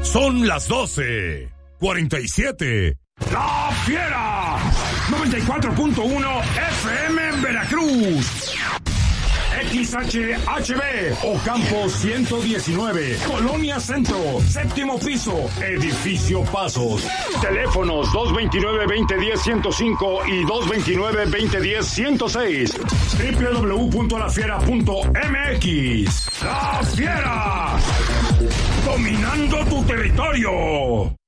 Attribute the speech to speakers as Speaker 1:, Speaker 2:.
Speaker 1: Son las 12:47. ¡La Fiera! 94.1 FM en Veracruz. XHHB, Ocampo 119, Colonia Centro, séptimo piso, Edificio Pasos. Teléfonos 229-2010-105 y 229-2010-106. www.lafiera.mx. ¡La Fiera! Dominando tu territorio.